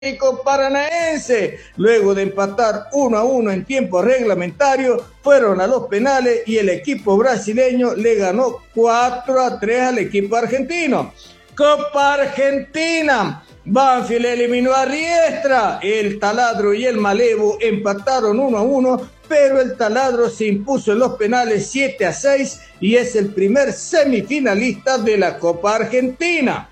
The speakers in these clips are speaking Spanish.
Atlético Paranaense. Luego de empatar 1-1 en tiempo reglamentario, fueron a los penales y el equipo brasileño le ganó 4-3 al equipo argentino. Copa Argentina. Banfield eliminó a Riestra. El Taladro y el Malevo empataron 1-1, pero el Taladro se impuso en los penales 7-6 y es el primer semifinalista de la Copa Argentina.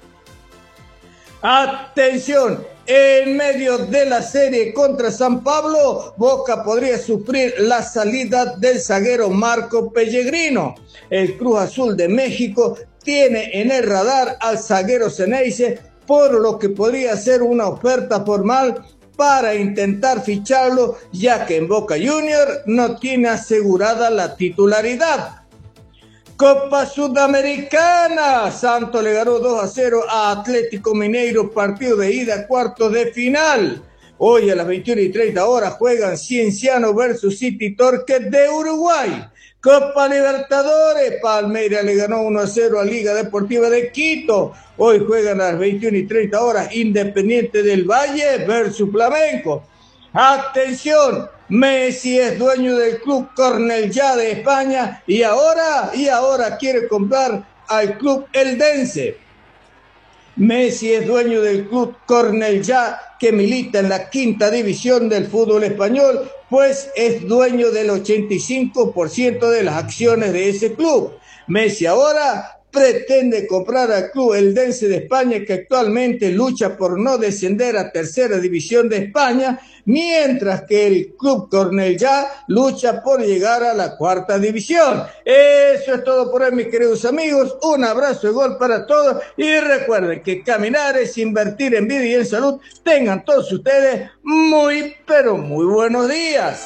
Atención, en medio de la serie contra San Pablo, Boca podría sufrir la salida del zaguero Marco Pellegrino. El Cruz Azul de México tiene en el radar al zaguero Ceneice, por lo que podría ser una oferta formal para intentar ficharlo, ya que en Boca Juniors no tiene asegurada la titularidad. Copa Sudamericana. Santos le ganó 2-0 a Atlético Mineiro, partido de ida, cuartos de final. Hoy a las 21:30 horas juegan Cienciano versus City Torques de Uruguay. Copa Libertadores. Palmeiras le ganó 1-0 a Liga Deportiva de Quito. Hoy juegan a las 21:30 horas Independiente del Valle versus Flamengo. Atención, Messi es dueño del club Cornellà de España y ahora quiere comprar al club eldense. Messi es dueño del club Cornellà, que milita en la quinta división del fútbol español, pues es dueño del 85% de las acciones de ese club. Messi ahora pretende comprar al club eldense de España, que actualmente lucha por no descender a tercera división de España, mientras que el club Cornellà lucha por llegar a la cuarta división. Eso es todo por hoy, mis queridos amigos. Un abrazo de gol para todos y recuerden que caminar es invertir en vida y en salud. Tengan todos ustedes muy, pero muy buenos días.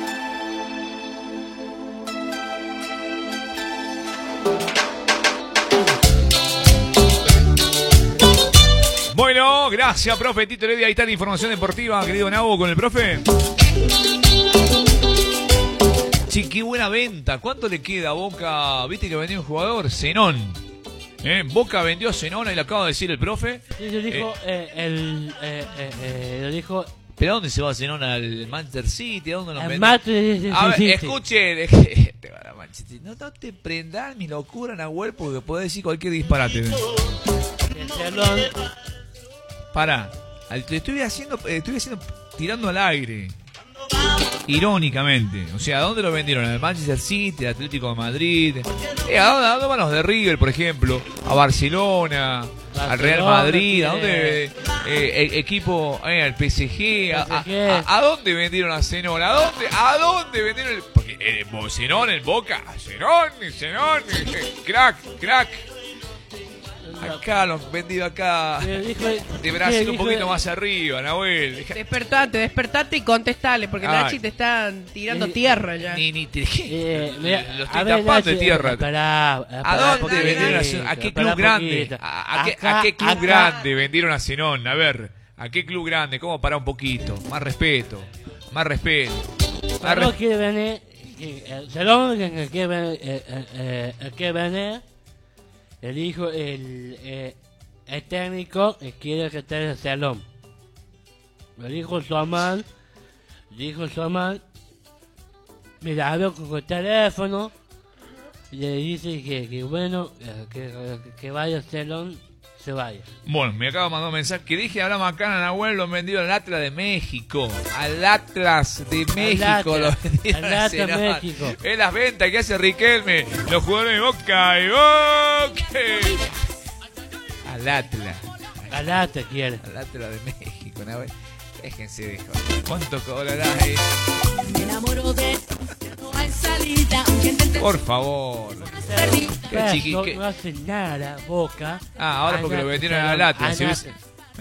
Bueno, gracias, profe Tito Heredia. Ahí está la información deportiva, querido Nabo, con el profe. Sí, qué buena venta. ¿Cuánto le queda a Boca? ¿Viste que vendió un jugador? Zenón. Boca vendió a Zenón, ahí lo acaba de decir el profe. Sí, lo dijo, lo dijo. ¿Pero a dónde se va Zenón? ¿Al Manchester City? ¿A dónde lo vendió? A ver, escuche. No te prendas mi locura, Nahuel, porque podés decir cualquier disparate. Pará, te estoy haciendo tirando al aire, irónicamente. O sea, ¿a dónde lo vendieron? ¿Al Manchester City, al Atlético de Madrid? ¿A dónde van los de River, por ejemplo? ¿A Barcelona? ¿Al Real Madrid? ¿A dónde? Equipo, al PSG. ¿A dónde vendieron a Zenón? ¿A dónde vendieron? Porque Zenón en Boca. Zenón, crack. Acá lo han vendido acá. Deberá ser un poquito más arriba, Nahuel. Despertate y contestale, porque Nachi te están tirando tierra ya. Lo estoy tapando de tierra. ¿A dónde vendieron a qué club grande? ¿A qué club grande vendieron a Zenón? A ver, ¿a qué club grande? ¿Cómo parar un poquito? Más respeto. No quiere venir. Zenón quiere venir. El técnico quiere que esté en el salón. Lo dijo Somal. Mira, hablo con el teléfono. Y le dice que bueno, que vaya al salón, se vaya. Bueno, me acaba de mandar un mensaje que dije, ahora Macana Nahuel lo han vendido al Atlas de México. Al Atlas de México lo vendieron. Al Atlas de México. Es las ventas que hace Riquelme, los jugadores de Boca y Boca. Al Atlas quiere. Al Atlas de México, Nahuel. Déjense de joder. ¿Cuánto cobrará ahí? Por favor. No hace nada, Boca. Ahora porque lo vendieron al Atlas.